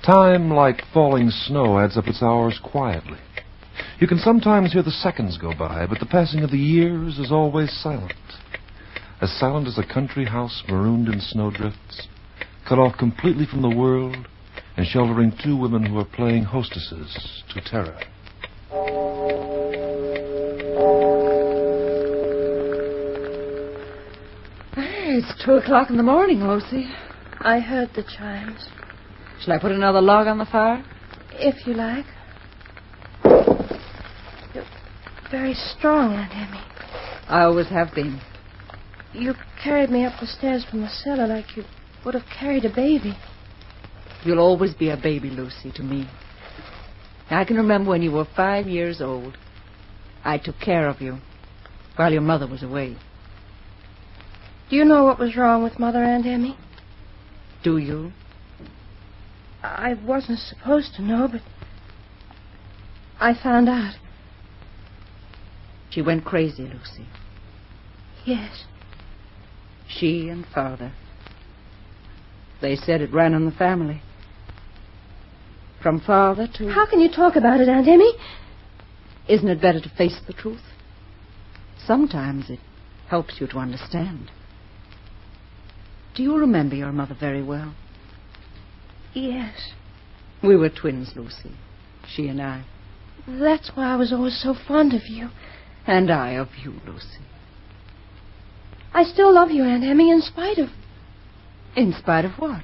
Time, like falling snow, adds up its hours quietly. You can sometimes hear the seconds go by, but the passing of the years is always silent. As silent as a country house marooned in snowdrifts, cut off completely from the world and sheltering two women who are playing hostesses to terror. It's 2 o'clock in the morning, Lucy. I heard the chimes. Shall I put another log on the fire? If you like. You're very strong, Aunt Emmy. I always have been. You carried me up the stairs from the cellar like you would have carried a baby. You'll always be a baby, Lucy, to me. I can remember when you were 5 years old. I took care of you while your mother was away. Do you know what was wrong with Mother, Aunt Emmy? Do you? I wasn't supposed to know, but I found out. She went crazy, Lucy. Yes. She and Father. They said it ran in the family. From Father to... How can you talk about it, Aunt Emmy? Isn't it better to face the truth? Sometimes it helps you to understand. Do you remember your mother very well? Yes. We were twins, Lucy. She and I. That's why I was always so fond of you. And I of you, Lucy. I still love you, Aunt Emmy, in spite of... In spite of what?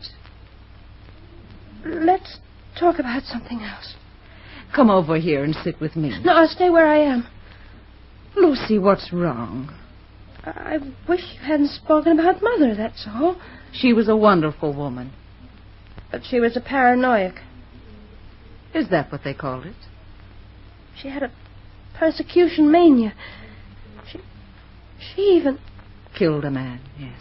Let's talk about something else. Come over here and sit with me. No, I'll stay where I am. Lucy, what's wrong? I wish you hadn't spoken about Mother, that's all. She was a wonderful woman. But she was a paranoiac. Is that what they called it? She had a persecution mania. She even... Killed a man, yes.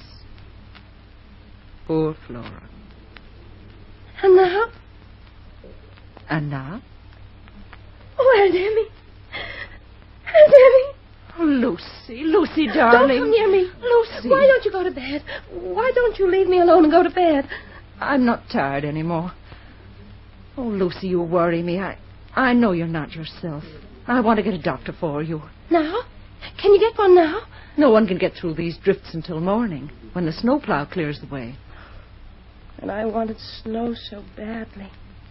Poor Flora. And now? And now? Oh, Aunt Emmy. Aunt Emmy. Oh, Lucy, darling. Don't come near me. Lucy. Why don't you go to bed? Why don't you leave me alone and go to bed? I'm not tired anymore. Oh, Lucy, you worry me. I know you're not yourself. I want to get a doctor for you. Now? Can you get one now? No one can get through these drifts until morning, when the snowplow clears the way. And I wanted snow so badly.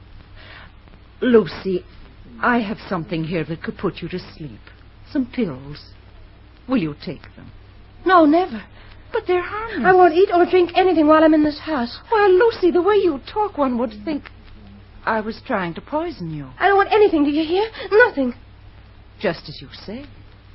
Lucy, I have something here that could put you to sleep. Some pills. Will you take them? No, never. But they're harmless. I won't eat or drink anything while I'm in this house. Well, Lucy, the way you talk, one would think I was trying to poison you. I don't want anything, do you hear? Nothing. Just as you say.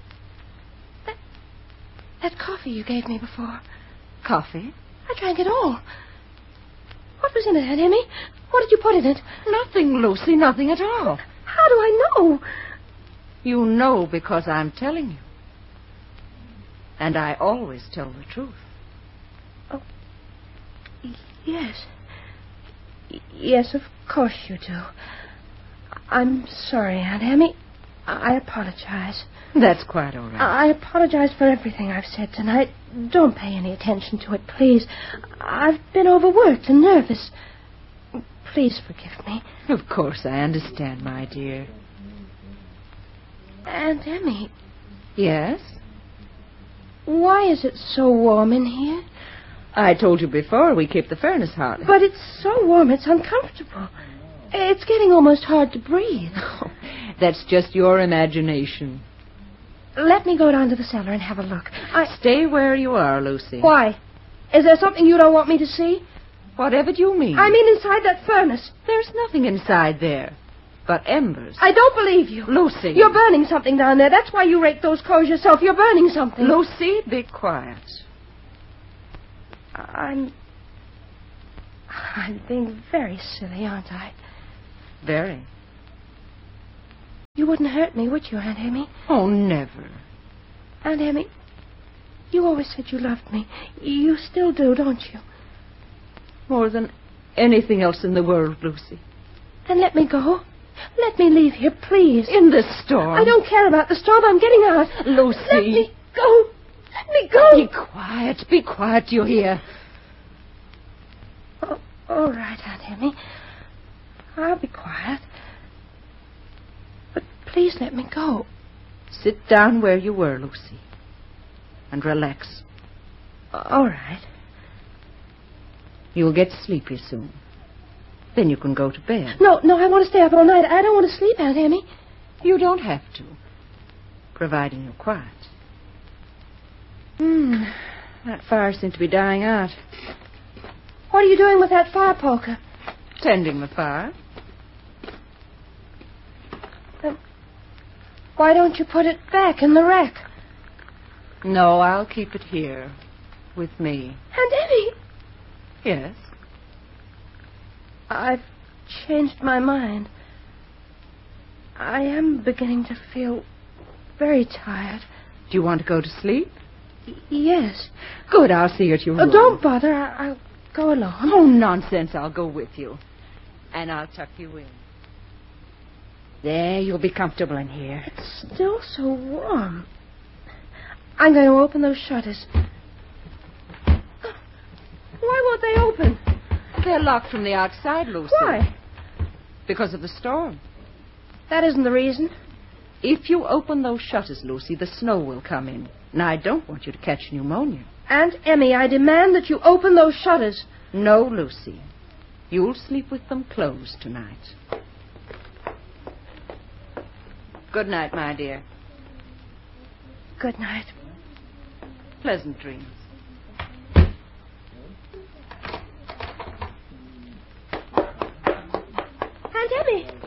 That coffee you gave me before. Coffee? I drank it all. What was in it, Aunt Emmy? What did you put in it? Nothing, Lucy, nothing at all. How do I know? You know because I'm telling you. And I always tell the truth. Oh, yes. Yes, of course you do. I'm sorry, Aunt Emmy. I apologize. That's quite all right. I apologize for everything I've said tonight. Don't pay any attention to it, please. I've been overworked and nervous. Please forgive me. Of course, I understand, my dear. Aunt Emmy. Yes? Why is it so warm in here? I told you before we keep the furnace hot. But it's so warm, it's uncomfortable. It's getting almost hard to breathe. Oh, that's just your imagination. Let me go down to the cellar and have a look. Stay where you are, Lucy. Why? Is there something you don't want me to see? Whatever do you mean? I mean inside that furnace. There's nothing inside there but embers. I don't believe you. Lucy. You're burning something down there. That's why you raked those clothes yourself. You're burning something. Lucy, be quiet. I'm being very silly, aren't I? Very. You wouldn't hurt me, would you, Aunt Emmy? Oh, never. Aunt Emmy, you always said you loved me. You still do, don't you? More than anything else in the world, Lucy. Then let me go. Let me leave here, please. In the storm. I don't care about the storm. I'm getting out. Lucy. Let me go. Let me go. Be quiet. Be quiet, you hear? Oh, all right, Aunt Emmy. I'll be quiet. But please let me go. Sit down where you were, Lucy, and relax. All right. You'll get sleepy soon. Then you can go to bed. No, I want to stay up all night. I don't want to sleep, Aunt Emmy. You don't have to, providing you're quiet. That fire seems to be dying out. What are you doing with that fire poker? Tending the fire. Why don't you put it back in the rack? No, I'll keep it here with me. Aunt Emmy! Yes? I've changed my mind. I am beginning to feel very tired. Do you want to go to sleep? Yes. Good, I'll see you at your room. Oh, don't bother. I'll go alone. Oh, nonsense. I'll go with you. And I'll tuck you in. There, you'll be comfortable in here. It's still so warm. I'm going to open those shutters. Why won't they open? They're locked from the outside, Lucy. Why? Because of the storm. That isn't the reason. If you open those shutters, Lucy, the snow will come in. And I don't want you to catch pneumonia. Aunt Emmy, I demand that you open those shutters. No, Lucy. You'll sleep with them closed tonight. Good night, my dear. Good night. Pleasant dreams. Aunt Emmy!